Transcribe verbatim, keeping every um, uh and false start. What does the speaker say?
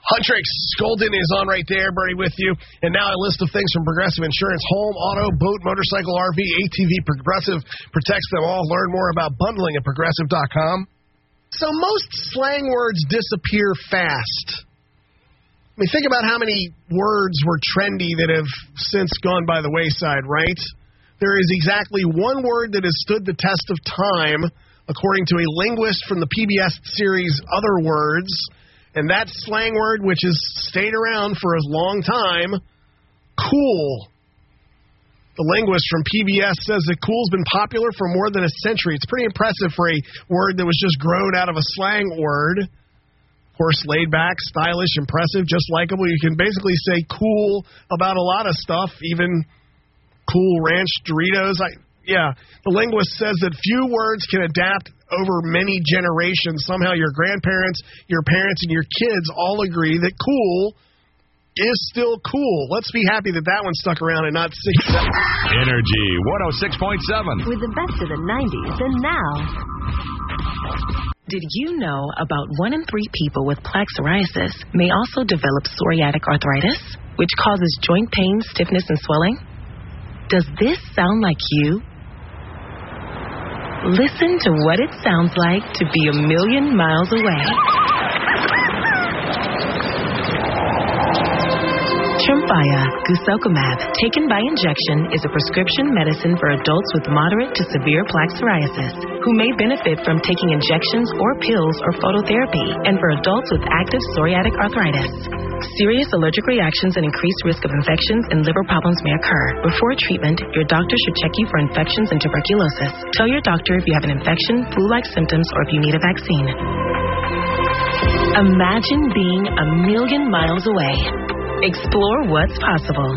Huntrix Golden is on right there, Bernie, with you. And now a list of things from Progressive Insurance. Home, auto, boat, motorcycle, R V, A T V. Progressive protects them all. Learn more about bundling at Progressive dot com. So most slang words disappear fast. I mean, think about how many words were trendy that have since gone by the wayside, right? There is exactly one word that has stood the test of time, according to a linguist from the P B S series Other Words. And that slang word, which has stayed around for a long time, cool. The linguist from P B S says that cool's been popular for more than a century. It's pretty impressive for a word that was just grown out of a slang word. Of course, laid back, stylish, impressive, just likable. You can basically say cool about a lot of stuff, even Cool Ranch Doritos. I, yeah, the linguist says that few words can adapt over many generations. Somehow your grandparents, your parents, and your kids all agree that cool is still cool. Let's be happy that that one stuck around and not six. Energy one oh six point seven. With the best of the nineties and now. Did you know about one in three people with plaque psoriasis may also develop psoriatic arthritis, which causes joint pain, stiffness, and swelling? Does this sound like you? Listen to what it sounds like to be a million miles away. Tremfya guselkumab, taken by injection, is a prescription medicine for adults with moderate to severe plaque psoriasis who may benefit from taking injections or pills or phototherapy, and for adults with active psoriatic arthritis. Serious allergic reactions and increased risk of infections and liver problems may occur. Before treatment, your doctor should check you for infections and tuberculosis. Tell your doctor if you have an infection, flu-like symptoms, or if you need a vaccine. Imagine being a million miles away. Explore what's possible.